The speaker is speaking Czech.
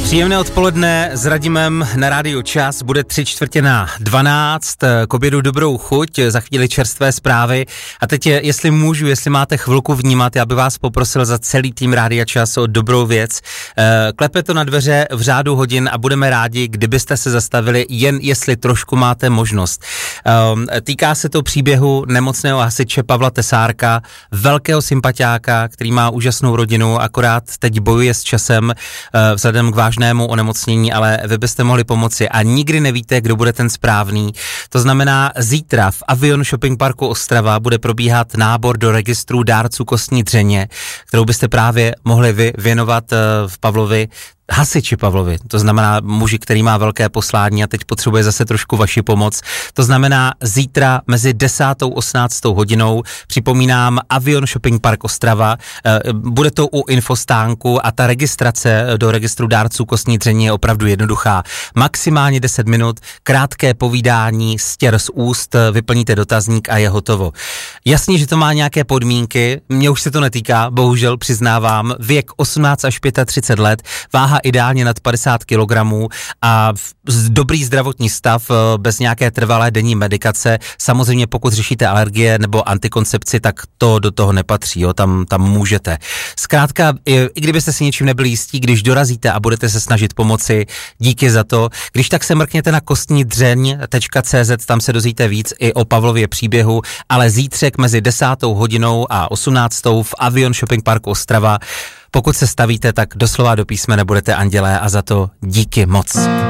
Příjemné odpoledne s Radimem na Rádiu Čas, bude 11:45, k obědu dobrou chuť, za chvíli čerstvé zprávy a teď jestli můžu, jestli máte chvilku vnímat, já bych vás poprosil za celý tým Rádia Čas o dobrou věc. Klepe to na dveře v řádu hodin a budeme rádi, kdybyste se zastavili, jen jestli trošku máte možnost. Týká se to příběhu nemocného hasiče Pavla Tesárka, velkého sympatiáka, který má úžasnou rodinu, akorát teď bojuje s časem vzhledem k vážnému onemocnění, ale vy byste mohli pomoci a nikdy nevíte, kdo bude ten správný. To znamená, zítra v Avion Shopping Parku Ostrava bude probíhat nábor do registru dárců kostní dřeně, kterou byste právě mohli vy věnovat v Pavlovi, hasiči Pavlovi, to znamená muži, který má velké poslání a teď potřebuje zase trošku vaši pomoc. To znamená zítra mezi 10. a 18. hodinou, připomínám Avion Shopping Park Ostrava, bude to u infostánku a ta registrace do registru dárců kostní dřeně je opravdu jednoduchá. Maximálně 10 minut, krátké povídání, stěr z úst, vyplníte dotazník a je hotovo. Jasně, že to má nějaké podmínky, mě už se to netýká, bohužel přiznávám, věk 18 až 35 let, váha ideálně nad 50 kg a dobrý zdravotní stav bez nějaké trvalé denní medikace. Samozřejmě pokud řešíte alergie nebo antikoncepci, tak to do toho nepatří, jo? Tam můžete. Zkrátka, i kdybyste si něčím nebyli jistí, když dorazíte a budete se snažit pomoci, díky za to. Když tak se mrkněte na kostnidřeň.cz, tam se dozvíte víc i o Pavlově příběhu, ale zítřek mezi 10. hodinou a 18. v Avion Shopping Park Ostrava. Pokud se stavíte, tak doslova do písmene budete andělé a za to díky moc.